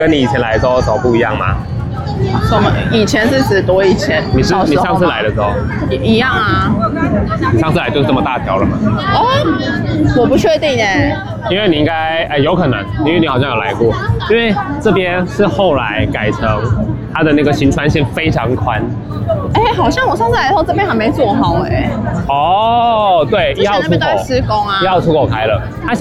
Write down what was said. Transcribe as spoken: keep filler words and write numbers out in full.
跟你以前来的时候有什么不一样吗？ 什么？以前是指多以前？ 你是你上次来的时候一一样啊？ 上次来就是这么大条了吗？ 哦，我不确定哎。 因为你应该哎、有可能，因为你好像有来过，因为这边是后来改成它的那个行川线非常宽。 哎、欸，好像我上次来的时候这边还没做好哎、欸。 哦，对，一号出口之前那边都在施工啊。 一号出口开了，它